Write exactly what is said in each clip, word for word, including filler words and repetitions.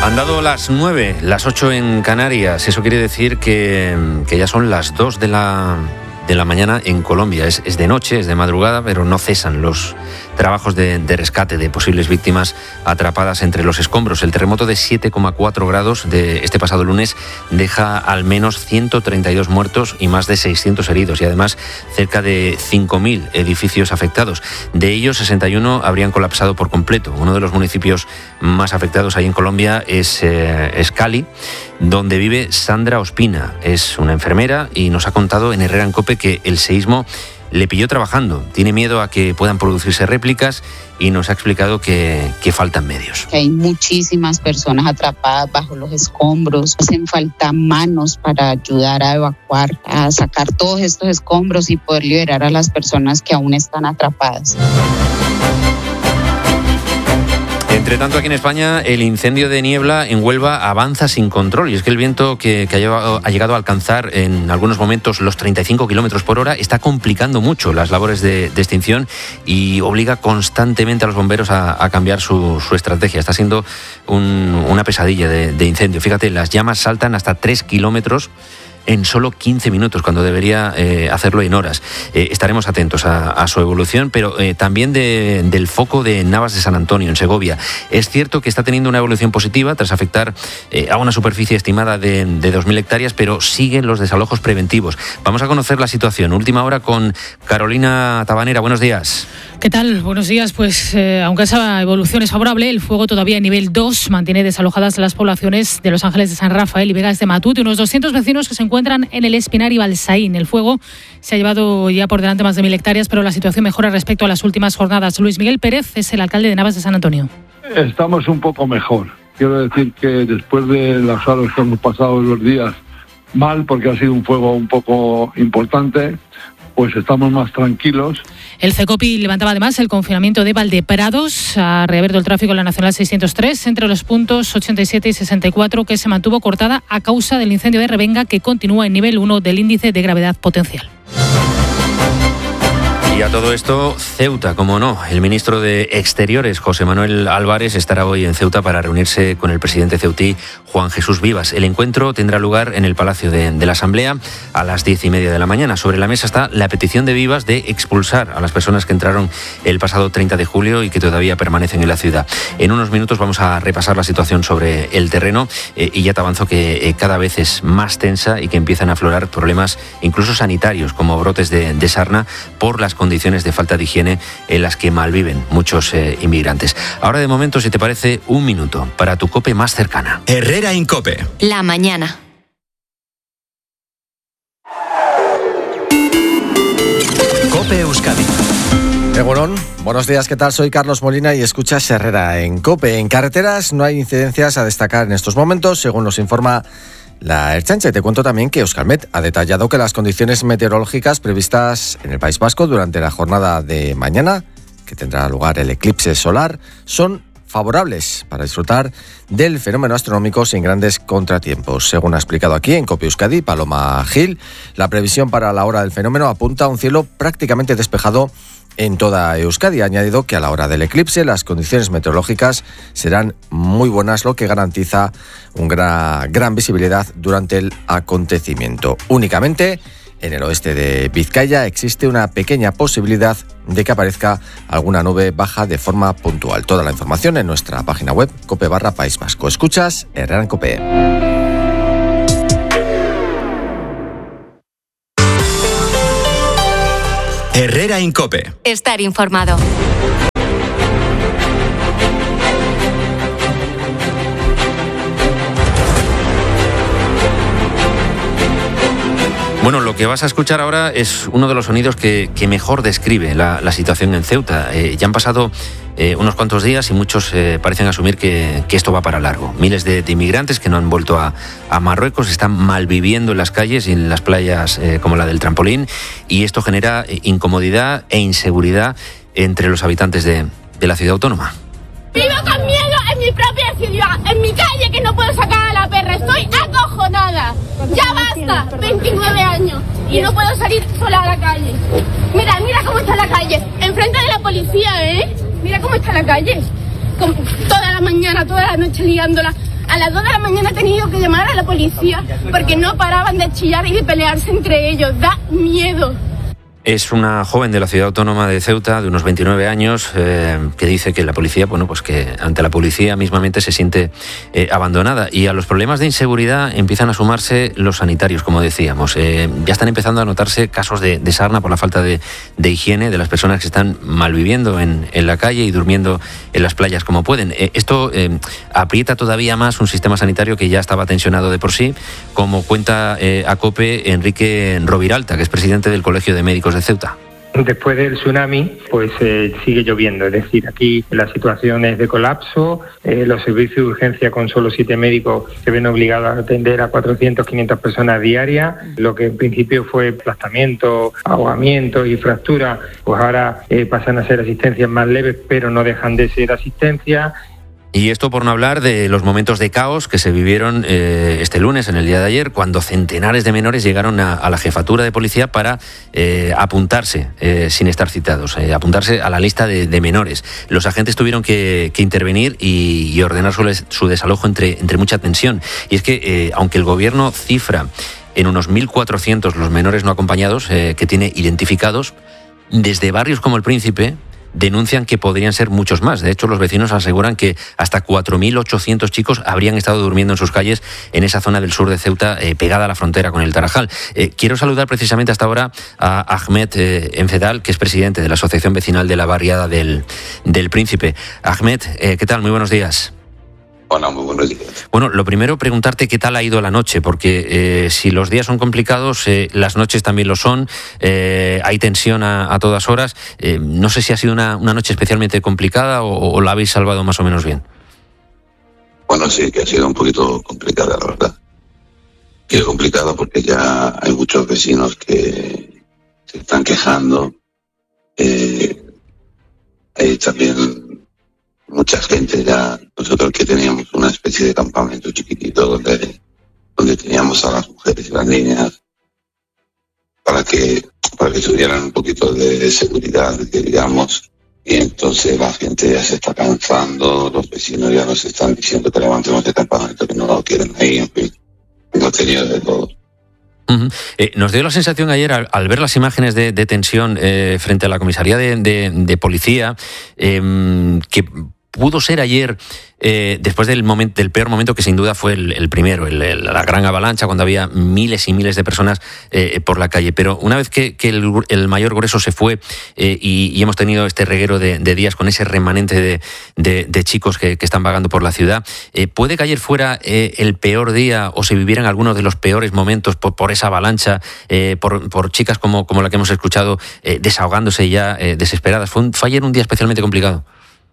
Han dado las nueve, las ocho en Canarias. Eso quiere decir que, que ya son las dos de la, de la mañana en Colombia. Es, es de noche, es de madrugada, pero no cesan los trabajos de, de rescate de posibles víctimas atrapadas entre los escombros. El terremoto de siete coma cuatro grados de este pasado lunes deja al menos ciento treinta y dos muertos y más de seiscientos heridos, y además cerca de cinco mil edificios afectados. De ellos, sesenta y uno habrían colapsado por completo. Uno de los municipios más afectados ahí en Colombia es, eh, es Cali, donde vive Sandra Ospina. Es una enfermera y nos ha contado en Herrera en COPE que el seísmo le pilló trabajando. Tiene miedo a que puedan producirse réplicas y nos ha explicado que, que faltan medios. Que hay muchísimas personas atrapadas bajo los escombros. Hacen falta manos para ayudar a evacuar, a sacar todos estos escombros y poder liberar a las personas que aún están atrapadas. Entre tanto, aquí en España, el incendio de niebla en Huelva avanza sin control. Y es que el viento que, que ha, llevado, ha llegado a alcanzar en algunos momentos los treinta y cinco kilómetros por hora está complicando mucho las labores de, de extinción y obliga constantemente a los bomberos a, a cambiar su, su estrategia. Está siendo un, una pesadilla de, de incendio. Fíjate, las llamas saltan hasta tres kilómetros en solo quince minutos, cuando debería eh, hacerlo en horas. Eh, estaremos atentos a, a su evolución, pero eh, también de, del foco de Navas de San Antonio, en Segovia. Es cierto que está teniendo una evolución positiva tras afectar eh, a una superficie estimada de, de dos mil hectáreas, pero siguen los desalojos preventivos. Vamos a conocer la situación. Última hora con Carolina Tabanera. Buenos días. ¿Qué tal? Buenos días. Pues eh, aunque esa evolución es favorable, el fuego todavía en nivel dos mantiene desalojadas las poblaciones de Los Ángeles de San Rafael y Vegas de Matute. Unos doscientos vecinos que se encuentran en el Espinar y Balsaín. El fuego se ha llevado ya por delante más de mil hectáreas, pero la situación mejora respecto a las últimas jornadas. Luis Miguel Pérez es el alcalde de Navas de San Antonio. Estamos un poco mejor. Quiero decir que después de las horas que hemos pasado los días mal, porque ha sido un fuego un poco importante, pues estamos más tranquilos. El CECOPI levantaba además el confinamiento de Valdeprados. Ha reabierto el tráfico en la Nacional seiscientos tres entre los puntos ochenta y siete y sesenta y cuatro, que se mantuvo cortada a causa del incendio de Revenga, que continúa en nivel uno del índice de gravedad potencial. Y a todo esto, Ceuta, como no. El ministro de Exteriores, José Manuel Álvarez, estará hoy en Ceuta para reunirse con el presidente ceutí, Juan Jesús Vivas. El encuentro tendrá lugar en el Palacio de, de la Asamblea a las diez y media de la mañana. Sobre la mesa está la petición de Vivas de expulsar a las personas que entraron el pasado treinta de julio y que todavía permanecen en la ciudad. En unos minutos vamos a repasar la situación sobre el terreno eh, y ya te avanzo que eh, cada vez es más tensa y que empiezan a aflorar problemas incluso sanitarios, como brotes de, de sarna, por las condiciones de falta de higiene en las que malviven muchos eh, inmigrantes. Ahora, de momento, si te parece, un minuto para tu COPE más cercana. Herrera en COPE. La mañana. COPE Euskadi. Egunon, buenos días, ¿qué tal? Soy Carlos Molina y escuchas Herrera en COPE. En carreteras no hay incidencias a destacar en estos momentos, según nos informa la Ertzaintza. Y te cuento también que Euskalmet ha detallado que las condiciones meteorológicas previstas en el País Vasco durante la jornada de mañana, que tendrá lugar el eclipse solar, son favorables para disfrutar del fenómeno astronómico sin grandes contratiempos. Según ha explicado aquí en COPE Euskadi Paloma Gil, la previsión para la hora del fenómeno apunta a un cielo prácticamente despejado en toda Euskadi. Ha añadido que a la hora del eclipse las condiciones meteorológicas serán muy buenas, lo que garantiza una gran visibilidad durante el acontecimiento. Únicamente en el oeste de Vizcaya existe una pequeña posibilidad de que aparezca alguna nube baja de forma puntual. Toda la información en nuestra página web cope barra País Vasco. Escuchas Herrera en COPE. Herrera en COPE. Estar informado. Bueno, lo que vas a escuchar ahora es uno de los sonidos que, que mejor describe la, la situación en Ceuta. Eh, ya han pasado eh, unos cuantos días y muchos eh, parecen asumir que, que esto va para largo. Miles de, de inmigrantes que no han vuelto a, a Marruecos están malviviendo en las calles y en las playas eh, como la del Trampolín, y esto genera eh, incomodidad e inseguridad entre los habitantes de, de la ciudad autónoma. Vivo con miedo en mi propia ciudad, en mi calle, que no puedo sacar a la perra. Estoy acojonada. Ya basta, veintinueve años y no puedo salir sola a la calle. Mira, mira cómo está la calle, enfrente de la policía, ¿eh? Mira cómo está la calle. Como toda la mañana, toda la noche liándola A las dos de la mañana he tenido que llamar a la policía porque no paraban de chillar y de pelearse entre ellos. Da miedo. Es una joven de la ciudad autónoma de Ceuta, de unos veintinueve años, eh, que dice que la policía, bueno, pues que ante la policía mismamente se siente eh, abandonada. Y a los problemas de inseguridad empiezan a sumarse los sanitarios, como decíamos. Eh, ya están empezando a notarse casos de, de sarna por la falta de, de higiene de las personas que están malviviendo en, en la calle y durmiendo en las playas como pueden. Eh, esto eh, aprieta todavía más un sistema sanitario que ya estaba tensionado de por sí, como cuenta eh, a COPE Enrique Roviralta, que es presidente del Colegio de Médicos de Ceuta. Después del tsunami, pues eh, sigue lloviendo, es decir, aquí la situación es de colapso, eh, los servicios de urgencia con solo siete médicos se ven obligados a atender a cuatrocientas, quinientas personas diarias, lo que en principio fue aplastamiento, ahogamiento y fractura, pues ahora eh, pasan a ser asistencias más leves, pero no dejan de ser asistencia. Y esto por no hablar de los momentos de caos que se vivieron eh, este lunes, en el día de ayer, cuando centenares de menores llegaron a, a la jefatura de policía para eh, apuntarse, eh, sin estar citados, eh, apuntarse a la lista de, de menores. Los agentes tuvieron que, que intervenir y, y ordenar su, su desalojo entre, entre mucha tensión. Y es que, eh, aunque el gobierno cifra en unos mil cuatrocientos los menores no acompañados eh, que tiene identificados, desde barrios como El Príncipe denuncian que podrían ser muchos más. De hecho, los vecinos aseguran que hasta cuatro mil ochocientos chicos habrían estado durmiendo en sus calles en esa zona del sur de Ceuta, eh, pegada a la frontera con el Tarajal. Eh, quiero saludar precisamente hasta ahora a Ahmed eh, Enfedal, que es presidente de la Asociación Vecinal de la Barriada del, del Príncipe. Ahmed, eh, ¿qué tal? Muy buenos días. Hola, muy buenos días. Bueno, lo primero, preguntarte qué tal ha ido la noche, porque eh, si los días son complicados, eh, las noches también lo son, eh, hay tensión a, a todas horas. Eh, no sé si ha sido una, una noche especialmente complicada o, o la habéis salvado más o menos bien. Bueno, sí, que ha sido un poquito complicada, la verdad. Que es complicada porque ya hay muchos vecinos que se están quejando. Eh, hay también mucha gente ya, nosotros que teníamos una especie de campamento chiquitito donde, donde teníamos a las mujeres y las niñas para que, para que tuvieran un poquito de seguridad, que digamos, y entonces la gente ya se está cansando, los vecinos ya nos están diciendo que levantemos el campamento, que no lo quieren ahí, en fin, hemos tenido de todo. Uh-huh. Eh, nos dio la sensación ayer al, al ver las imágenes de, de tensión eh, frente a la comisaría de, de, de policía eh, que pudo ser ayer, eh, después del momento, del peor momento que sin duda fue el, el primero, el, el, la gran avalancha, cuando había miles y miles de personas eh, por la calle. Pero una vez que, que el, el mayor grueso se fue eh, y, y hemos tenido este reguero de, de días con ese remanente de, de, de chicos que, que están vagando por la ciudad, eh, ¿puede que ayer fuera eh, el peor día o se vivieran algunos de los peores momentos por, por esa avalancha, eh, por, por chicas como, como la que hemos escuchado eh, desahogándose ya eh, desesperadas? ¿Fue, un, ¿Fue ayer un día especialmente complicado?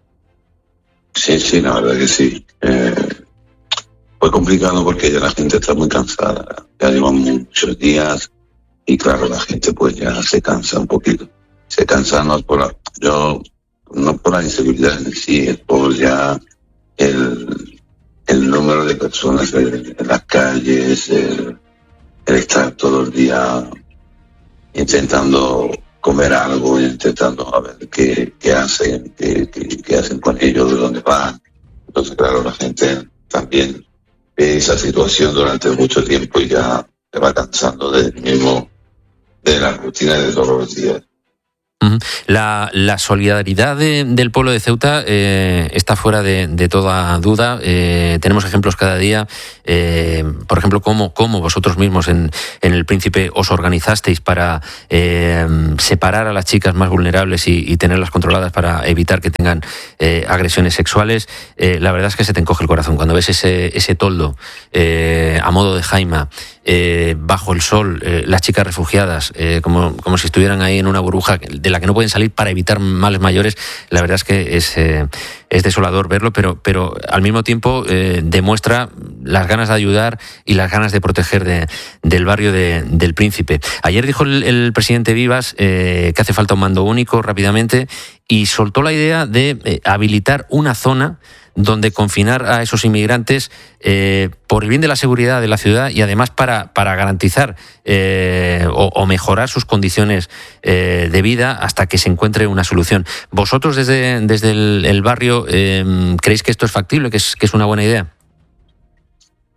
Sí, sí, la verdad que sí. Eh, fue complicado porque ya la gente está muy cansada. Ya llevan muchos días y claro, la gente pues ya se cansa un poquito. Se cansa no por la, yo, no por la inseguridad en sí, es por ya el, el número de personas en, en las calles, el, el estar todo el día intentando comer algo, intentando a ver qué, qué hacen, qué, qué, qué hacen con ellos, de dónde van. Entonces, claro, la gente también ve esa situación durante mucho tiempo y ya se va cansando del mismo, de la rutina de todos los días. La, la solidaridad de, del pueblo de Ceuta eh, está fuera de, de toda duda. Eh, tenemos ejemplos cada día. Eh, por ejemplo, cómo, cómo vosotros mismos en, en El Príncipe os organizasteis para eh, separar a las chicas más vulnerables y, y tenerlas controladas para evitar que tengan eh, agresiones sexuales. Eh, la verdad es que se te encoge el corazón cuando ves ese, ese toldo eh, a modo de jaima, eh, bajo el sol, eh, las chicas refugiadas, eh, como, como si estuvieran ahí en una burbuja de la que no pueden salir para evitar males mayores. La verdad es que es, eh, es desolador verlo, pero, pero al mismo tiempo eh, demuestra las ganas de ayudar y las ganas de proteger de, del barrio de, del Príncipe. Ayer dijo el, el presidente Vivas eh, que hace falta un mando único rápidamente y soltó la idea de eh, habilitar una zona donde confinar a esos inmigrantes eh, por el bien de la seguridad de la ciudad y además para, para garantizar eh, o, o mejorar sus condiciones eh, de vida hasta que se encuentre una solución. ¿Vosotros desde, desde el, el barrio eh, creéis que esto es factible, que es, que es una buena idea?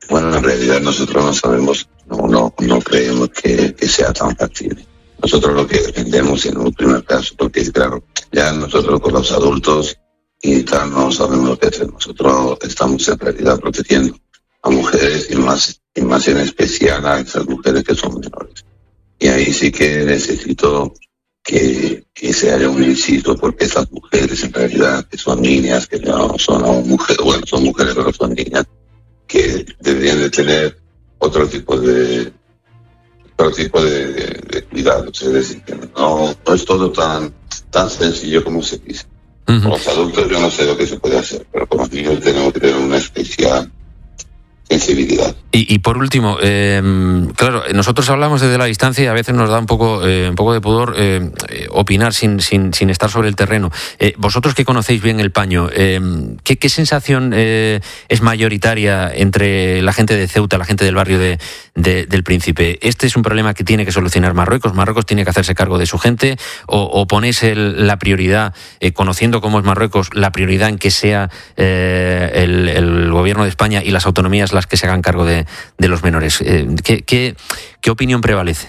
Bueno, en realidad nosotros no sabemos, no, no, no creemos que, que sea tan factible. Nosotros lo que defendemos en un primer caso, porque claro, ya nosotros con los adultos y tal no sabemos lo que hacer. Nosotros estamos en realidad protegiendo a mujeres y más, y más en especial a esas mujeres que son menores. Y ahí sí que necesito que, que se haya un inciso, porque esas mujeres en realidad que son niñas, que no son mujeres, bueno, son mujeres pero son niñas, que deberían de tener otro tipo de otro tipo de, de, de cuidados. Es decir, que no, no es todo tan, tan sencillo como se dice. Uh-huh. Con los adultos yo no sé lo que se puede hacer, pero con los niños tenemos que tener una especial sensibilidad. Y, y por último, eh, claro, nosotros hablamos desde la distancia y a veces nos da un poco, eh, un poco de pudor eh, opinar sin, sin, sin estar sobre el terreno. Eh, vosotros que conocéis bien el paño, eh, ¿qué, qué sensación eh, es mayoritaria entre la gente de Ceuta, la gente del barrio de, de, del Príncipe? ¿Este es un problema que tiene que solucionar Marruecos? ¿Marruecos tiene que hacerse cargo de su gente? ¿O, o ponéis el, la prioridad, eh, conociendo cómo es Marruecos, la prioridad en que sea eh, el, el gobierno de España y las autonomías las que se hagan cargo de, de los menores? Eh, ¿qué, qué, ¿Qué opinión prevalece?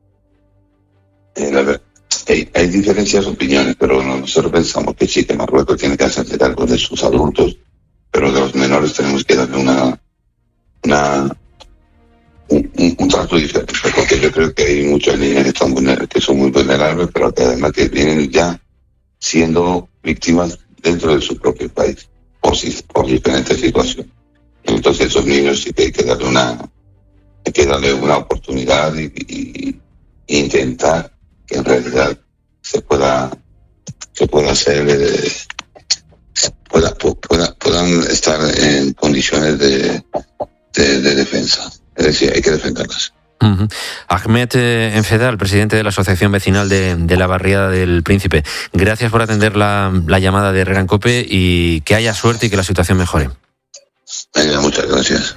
Eh, la verdad, hay, hay diferencias de opiniones, pero nosotros pensamos que sí, que Marruecos tiene que hacerse cargo de sus adultos, pero de los menores tenemos que darle una, una un, un, un trato diferente, porque yo creo que hay muchas niñas que, están vulner- que son muy vulnerables, pero que además que vienen ya siendo víctimas dentro de su propio país, por, por diferentes situaciones. Entonces esos niños sí que hay que darle una, hay que darle una oportunidad y, y, y intentar que en realidad se pueda, se pueda hacer, eh, pueda, pueda, puedan estar en condiciones de, de, de defensa. Es decir, hay que defenderlas. Uh-huh. Ahmed eh, Enfedal, presidente de la Asociación Vecinal de, de la Barriada del Príncipe, gracias por atender la, la llamada de Herrera en COPE y que haya suerte y que la situación mejore. Venga, muchas gracias.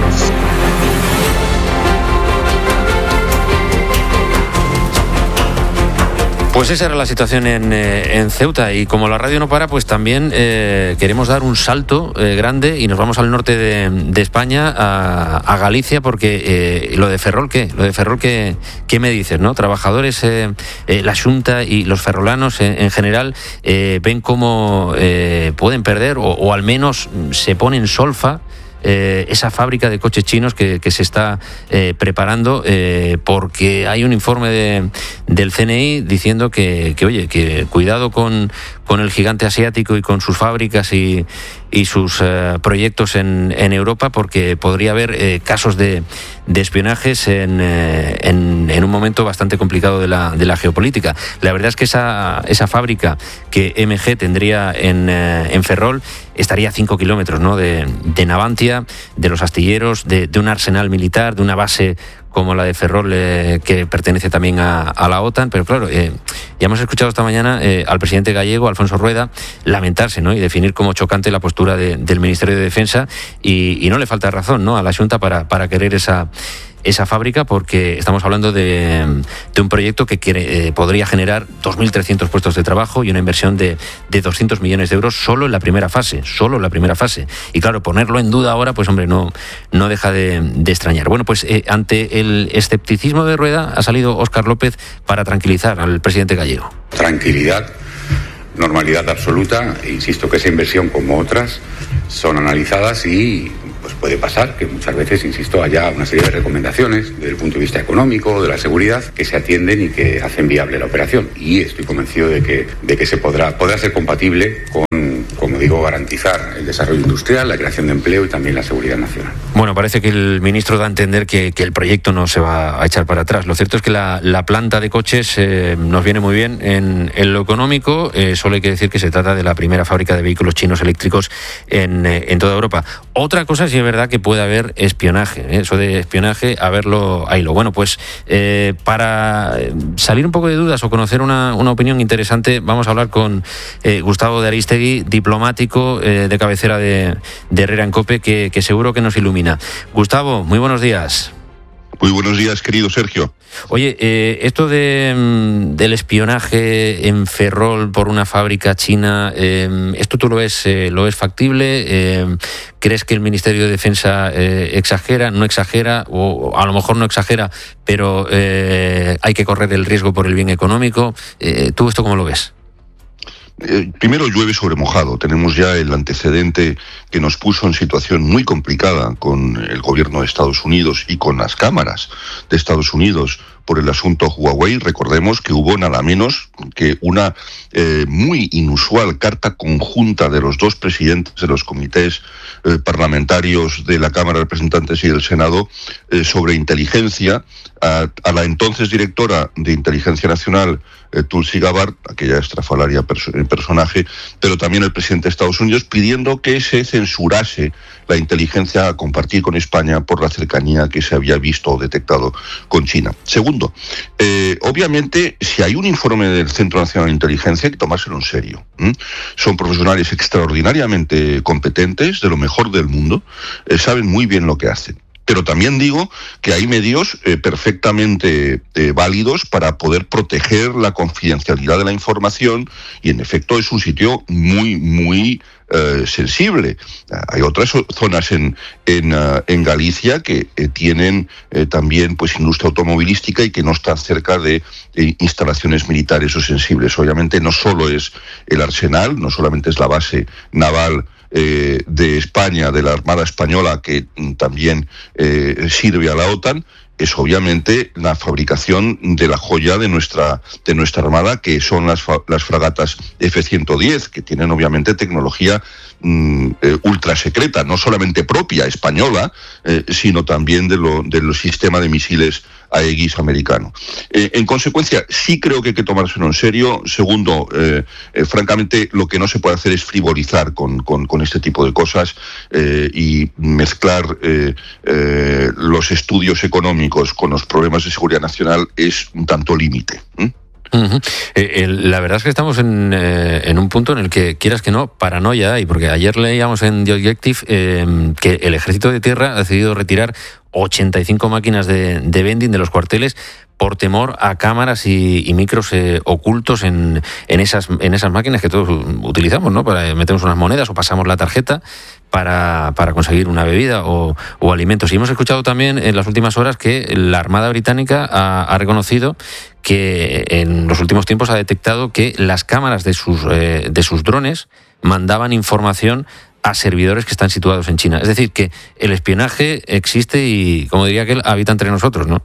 Pues esa era la situación en, eh, en Ceuta, y como la radio no para, pues también eh, queremos dar un salto eh, grande y nos vamos al norte de, de España, a, a Galicia, porque eh, lo de Ferrol, ¿qué? Lo de Ferrol, ¿qué, qué me dices, no? Trabajadores, eh, eh, la Xunta y los ferrolanos en, en general eh, ven cómo eh, pueden perder o, o al menos se ponen solfa Eh, esa fábrica de coches chinos que, que se está eh, preparando, eh, porque hay un informe de, del C N I diciendo que, que oye, que cuidado con, con el gigante asiático y con sus fábricas y, y sus eh, proyectos en, en Europa, porque podría haber eh, casos de, de espionajes en, eh, en, en un momento bastante complicado de la, de la geopolítica. La verdad es que esa, esa fábrica que M G tendría en, eh, en Ferrol estaría a cinco kilómetros, ¿no? de, de Navantia, de los astilleros, de, de un arsenal militar, de una base como la de Ferrol, eh, que pertenece también a, a la OTAN. Pero claro, eh, ya hemos escuchado esta mañana eh, al presidente gallego, Alfonso Rueda, lamentarse, ¿no? y definir como chocante la postura de, del Ministerio de Defensa, y, y no le falta razón, ¿no? a la Xunta para, para querer esa esa fábrica, porque estamos hablando de, de un proyecto que quiere, eh, podría generar dos mil trescientos puestos de trabajo y una inversión de, de doscientos millones de euros solo en la primera fase, solo en la primera fase. Y claro, ponerlo en duda ahora, pues hombre, no, no deja de, de extrañar. Bueno, pues eh, ante el escepticismo de Rueda ha salido Óscar López para tranquilizar al presidente gallego. Tranquilidad, normalidad absoluta. Insisto que esa inversión, como otras, son analizadas y pues puede pasar que muchas veces, insisto, haya una serie de recomendaciones desde el punto de vista económico, de la seguridad, que se atienden y que hacen viable la operación. Y estoy convencido de que, de que se podrá, podrá ser compatible con, como digo, garantizar el desarrollo industrial, la creación de empleo y también la seguridad nacional. Bueno, parece que el ministro da a entender que, que el proyecto no se va a echar para atrás. Lo cierto es que la, la planta de coches eh, nos viene muy bien en, en lo económico. Eh, solo hay que decir que se trata de la primera fábrica de vehículos chinos eléctricos en, eh, en toda Europa. Otra cosa sí es verdad que puede haber espionaje, ¿eh? Eso de espionaje, a verlo, ahí lo. Bueno, pues eh, para salir un poco de dudas o conocer una, una opinión interesante, vamos a hablar con eh, Gustavo de Aristegui, diplomático eh, de cabecera de, de Herrera en COPE, que, que seguro que nos ilumina. Gustavo, muy buenos días. Muy buenos días, querido Sergio. Oye, eh, esto de, del espionaje en Ferrol por una fábrica china, eh, ¿esto tú lo ves, eh, lo ves factible? Eh, ¿Crees que el Ministerio de Defensa eh, exagera, no exagera, o a lo mejor no exagera, pero eh, hay que correr el riesgo por el bien económico? Eh, ¿Tú esto cómo lo ves? Eh, primero llueve sobre mojado. Tenemos ya el antecedente que nos puso en situación muy complicada con el gobierno de Estados Unidos y con las cámaras de Estados Unidos por el asunto Huawei. Recordemos que hubo nada menos que una eh, muy inusual carta conjunta de los dos presidentes de los comités eh, parlamentarios de la Cámara de Representantes y del Senado eh, sobre inteligencia a, a la entonces directora de Inteligencia Nacional, eh, Tulsi Gabbard, aquella estrafalaria perso- personaje, pero también el presidente de Estados Unidos, pidiendo que se censurase la inteligencia a compartir con España por la cercanía que se había visto o detectado con China. Segundo, eh, obviamente, si hay un informe del Centro Nacional de Inteligencia, hay que tomárselo en serio. ¿Mm? Son profesionales extraordinariamente competentes, de lo mejor del mundo, eh, saben muy bien lo que hacen. Pero también digo que hay medios eh, perfectamente eh, válidos para poder proteger la confidencialidad de la información, y en efecto es un sitio muy, muy eh, sensible. Hay otras zonas en, en, uh, en Galicia que eh, tienen eh, también pues industria automovilística y que no están cerca de eh, instalaciones militares o sensibles. Obviamente no solo es el arsenal, no solamente es la base naval Eh, de España, de la Armada Española, que mm, también eh, sirve a la OTAN, es obviamente la fabricación de la joya de nuestra de nuestra Armada, que son las, fa- las fragatas F ciento diez, que tienen obviamente tecnología mm, eh, ultra secreta, no solamente propia española, eh, sino también de lo, del sistema de misiles Aegis americano. Eh, en consecuencia, sí creo que hay que tomárselo en serio. Segundo, eh, eh, francamente, lo que no se puede hacer es frivolizar con, con, con este tipo de cosas eh, y mezclar eh, eh, los estudios económicos con los problemas de seguridad nacional es un tanto límite. ¿Mm? Uh-huh. Eh, el, la verdad es que estamos en, eh, en un punto en el que, quieras que no, paranoia hay, porque ayer leíamos en The Objective eh, que el Ejército de Tierra ha decidido retirar ochenta y cinco máquinas de, de vending de los cuarteles por temor a cámaras y, y micros eh, ocultos en, en, esas, en esas máquinas que todos utilizamos, ¿no? Para metemos unas monedas o pasamos la tarjeta para, para conseguir una bebida o, o alimentos. Y hemos escuchado también en las últimas horas que la Armada Británica ha, ha reconocido que en los últimos tiempos ha detectado que las cámaras de sus, eh, de sus drones mandaban información a servidores que están situados en China. Es decir, que el espionaje existe y, como diría aquel, habita entre nosotros, ¿no?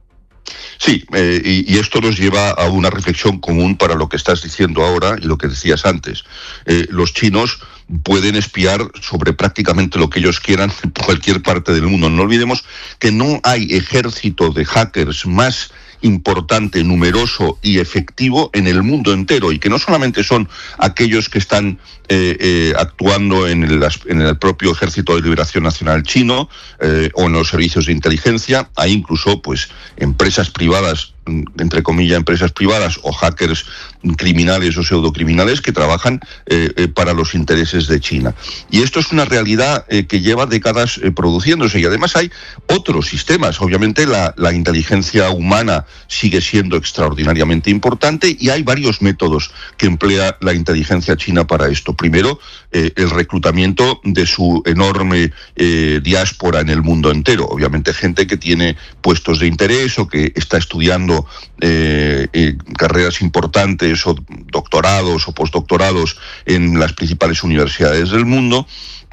Sí, eh, y, y esto nos lleva a una reflexión común para lo que estás diciendo ahora y lo que decías antes. Eh, los chinos pueden espiar sobre prácticamente lo que ellos quieran en cualquier parte del mundo. No olvidemos que no hay ejército de hackers más importante, numeroso y efectivo en el mundo entero, y que no solamente son aquellos que están eh, eh, actuando en el, en el propio Ejército de Liberación Nacional chino eh, o en los servicios de inteligencia. Hay incluso pues empresas privadas, entre comillas empresas privadas, o hackers criminales o pseudocriminales que trabajan eh, eh, para los intereses de China. Y esto es una realidad eh, que lleva décadas eh, produciéndose, y además hay otros sistemas. Obviamente la, la inteligencia humana sigue siendo extraordinariamente importante, y hay varios métodos que emplea la inteligencia china para esto. Primero, eh, el reclutamiento de su enorme eh, diáspora en el mundo entero. Obviamente gente que tiene puestos de interés o que está estudiando eh, eh, carreras importantes o doctorados o postdoctorados en las principales universidades del mundo.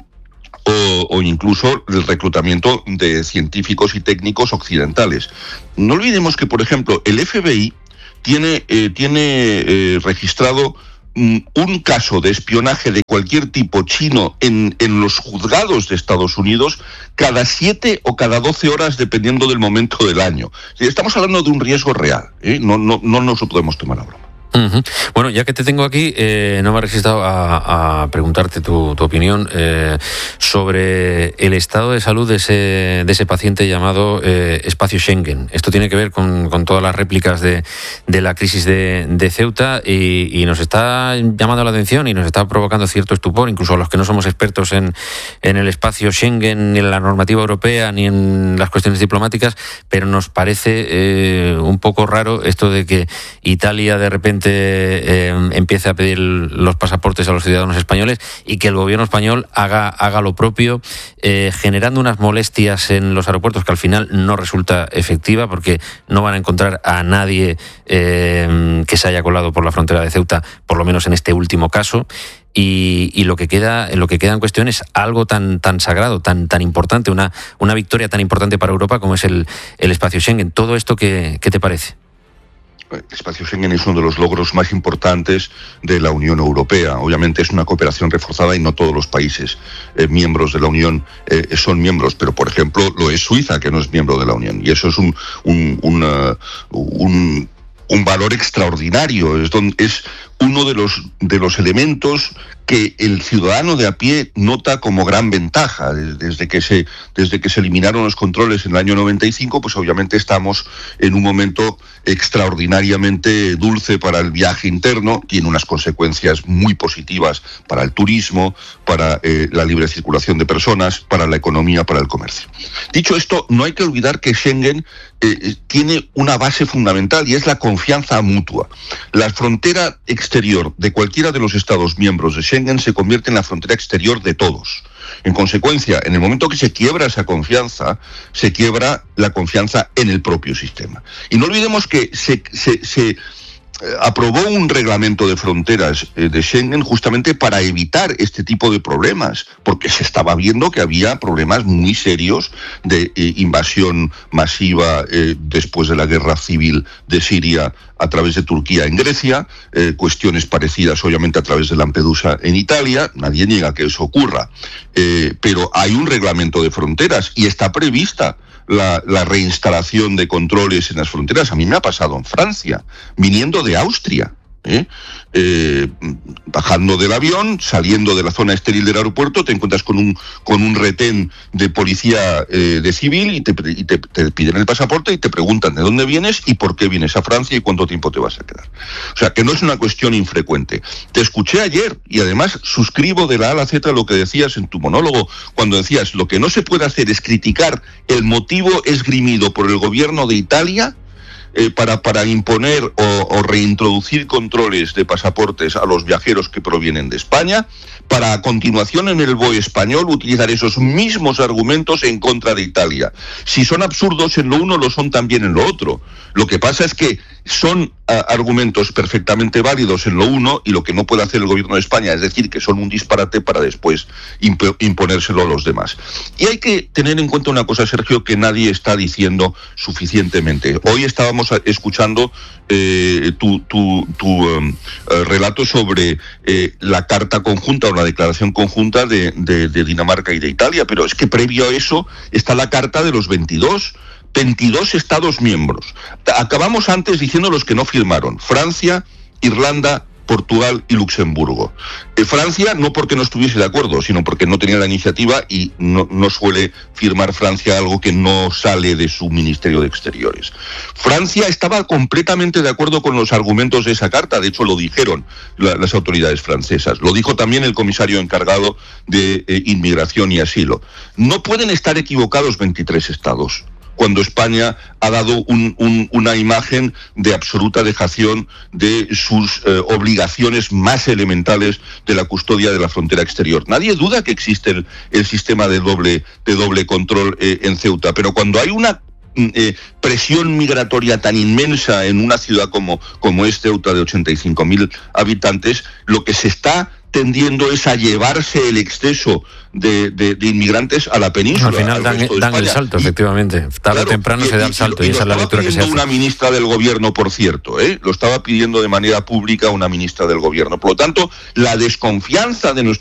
O, o incluso el reclutamiento de científicos y técnicos occidentales. No olvidemos que, por ejemplo, el F B I tiene, eh, tiene eh, registrado mm, un caso de espionaje de cualquier tipo chino en, en los juzgados de Estados Unidos cada siete o cada doce horas, dependiendo del momento del año. Estamos hablando de un riesgo real, ¿eh? No, no, no nos lo podemos tomar a broma. Uh-huh. Bueno, ya que te tengo aquí, eh, no me he resistido a, a preguntarte tu, tu opinión eh, sobre el estado de salud de ese, de ese paciente llamado eh, espacio Schengen. Esto tiene que ver con, con todas las réplicas de, de la crisis de, de Ceuta y, y nos está llamando la atención y nos está provocando cierto estupor, incluso a los que no somos expertos en, en el espacio Schengen, ni en la normativa europea, ni en las cuestiones diplomáticas, pero nos parece eh, un poco raro esto de que Italia de repente Eh, empiece a pedir los pasaportes a los ciudadanos españoles y que el gobierno español haga, haga lo propio, eh, generando unas molestias en los aeropuertos que al final no resulta efectiva porque no van a encontrar a nadie eh, que se haya colado por la frontera de Ceuta, por lo menos en este último caso. Y, y lo que queda, lo que queda en cuestión es algo tan, tan sagrado, tan, tan importante, una, una victoria tan importante para Europa como es el, el espacio Schengen. ¿Todo esto qué, qué te parece? El espacio Schengen es uno de los logros más importantes de la Unión Europea. Obviamente es una cooperación reforzada y no todos los países eh, miembros de la Unión eh, son miembros, pero por ejemplo lo es Suiza, que no es miembro de la Unión. Y eso es un, un, una, un, un valor extraordinario. Es, donde, es uno de los, de los elementos que el ciudadano de a pie nota como gran ventaja. Desde que se, desde que se eliminaron los controles en el año noventa y cinco, pues obviamente estamos en un momento extraordinariamente dulce para el viaje interno, tiene unas consecuencias muy positivas para el turismo, para eh, la libre circulación de personas, para la economía, para el comercio. Dicho esto, no hay que olvidar que Schengen eh, tiene una base fundamental y es la confianza mutua. La frontera exterior de cualquiera de los Estados miembros de Schengen se convierte en la frontera exterior de todos. En consecuencia, en el momento que se quiebra esa confianza, se quiebra la confianza en el propio sistema. Y no olvidemos que se, se, se aprobó un reglamento de fronteras de Schengen justamente para evitar este tipo de problemas, porque se estaba viendo que había problemas muy serios de eh, invasión masiva eh, después de la guerra civil de Siria a través de Turquía en Grecia, eh, cuestiones parecidas obviamente a través de Lampedusa en Italia. Nadie niega que eso ocurra, eh, pero hay un reglamento de fronteras y está prevista La, la reinstalación de controles en las fronteras. A mí me ha pasado en Francia, viniendo de Austria, ¿eh? Eh, bajando del avión, saliendo de la zona estéril del aeropuerto, te encuentras con un con un retén de policía eh, de civil y, te, y te, te piden el pasaporte y te preguntan de dónde vienes y por qué vienes a Francia y cuánto tiempo te vas a quedar. O sea, que no es una cuestión infrecuente. Te escuché ayer y además suscribo de la A a la Z lo que decías en tu monólogo, cuando decías lo que no se puede hacer es criticar el motivo esgrimido por el gobierno de Italia Eh, para, para imponer o, o reintroducir controles de pasaportes a los viajeros que provienen de España, para a continuación en el B O E español utilizar esos mismos argumentos en contra de Italia. Si son absurdos en lo uno, lo son también en lo otro. Lo que pasa es que son uh, argumentos perfectamente válidos en lo uno y lo que no puede hacer el gobierno de España es decir que son un disparate para después imp- imponérselo a los demás. Y hay que tener en cuenta una cosa, Sergio, que nadie está diciendo suficientemente. Hoy estábamos escuchando eh, tu, tu, tu um, uh, relato sobre eh, la carta conjunta o la declaración conjunta de, de, de Dinamarca y de Italia, pero es que previo a eso está la carta de los veintidós Estados miembros. Acabamos antes diciendo los que no firmaron: Francia, Irlanda, Portugal y Luxemburgo. Eh, Francia no porque no estuviese de acuerdo, sino porque no tenía la iniciativa y no, no suele firmar Francia algo que no sale de su Ministerio de Exteriores. Francia estaba completamente de acuerdo con los argumentos de esa carta, de hecho lo dijeron la, las autoridades francesas, lo dijo también el comisario encargado de eh, Inmigración y Asilo. No pueden estar equivocados veintitrés estados. Cuando España ha dado un, un, una imagen de absoluta dejación de sus eh, obligaciones más elementales de la custodia de la frontera exterior. Nadie duda que existe el, el sistema de doble, de doble control eh, en Ceuta, pero cuando hay una eh, presión migratoria tan inmensa en una ciudad como, como es Ceuta, de ochenta y cinco mil habitantes, lo que se está tendiendo es a llevarse el exceso de, de, de inmigrantes a la península. Al final dan, al dan el salto, efectivamente. Tarde claro, o temprano y, se da el salto y, y, y esa es la lectura que se hace. Una ministra del gobierno, por cierto, ¿eh? lo estaba pidiendo de manera pública una ministra del gobierno. Por lo tanto, la desconfianza de,